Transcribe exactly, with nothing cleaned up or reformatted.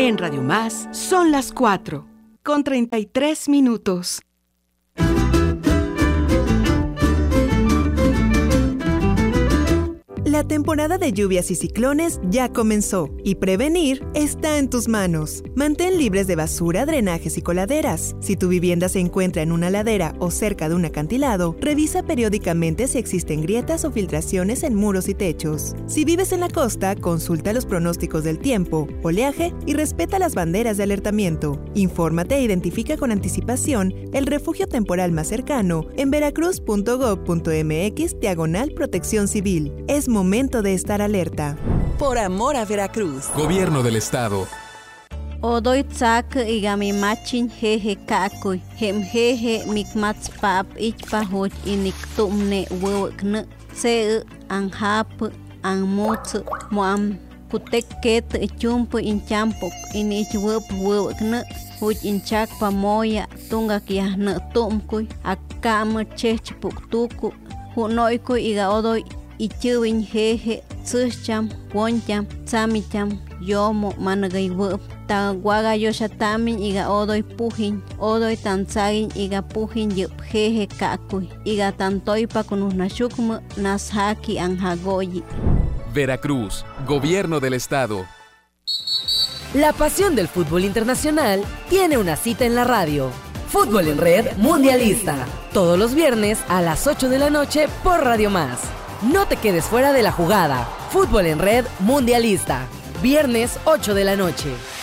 En Radio Más son las cuatro, con treinta y tres minutos. La temporada de lluvias y ciclones ya comenzó y prevenir está en tus manos. Mantén libres de basura, drenajes y coladeras. Si tu vivienda se encuentra en una ladera o cerca de un acantilado, revisa periódicamente si existen grietas o filtraciones en muros y techos. Si vives en la costa, consulta los pronósticos del tiempo, oleaje y respeta las banderas de alertamiento. Infórmate e identifica con anticipación el refugio temporal más cercano en veracruz punto gob punto mx diagonal protección civil. Es momento de estar alerta. Por amor a Veracruz. Gobierno del Estado. Odoy tsak igami machin jeje kakuy. Hem jeje mikmats pap ich pahoch inik tumne wewkne. Se anhap anmut moam kutek ket chumpo inchampok inich wep wewkne. Huj inchak pamoya tunga kiahne tumkuy. Akam chech puktuku. Hunoykuy iga odoy ichiwin jeje tsucham woncham tsamicham yomo managay wup ta waga yoshatamin iga odoy pujin odoy tanzagin iga pujin yup jeje kakuy iga tantoypa kunusnashukmu nashaki anjagoyi. Veracruz, Gobierno del Estado. La pasión del fútbol internacional tiene una cita en la radio. Fútbol en Red Mundialista. Todos los viernes a las ocho de la noche por Radio Más. No te quedes fuera de la jugada. Fútbol en Red Mundialista. Viernes ocho de la noche.